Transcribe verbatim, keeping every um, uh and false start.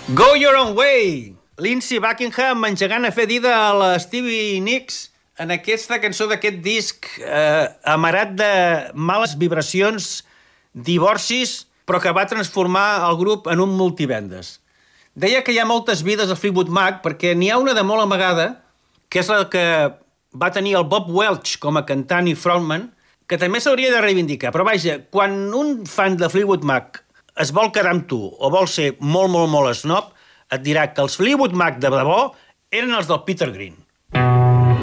Go Your Own Way! Lindsey Buckingham engegant a fer dida a la Stevie Nicks en aquesta cançó d'aquest disc eh, amarat de males vibracions, divorcis, però que va transformar el grup en un multivendes. Deia que hi ha moltes vides al Fleetwood Mac perquè n'hi ha una de molt amagada, que és la que va tenir el Bob Welch com a cantant i frontman, que també s'hauria de reivindicar. Però vaja, quan un fan de Fleetwood Mac es vol quedar amb tu o vol ser molt, molt, molt snob, et dirà que els Fleetwood Mac de debò eren els del Peter Green.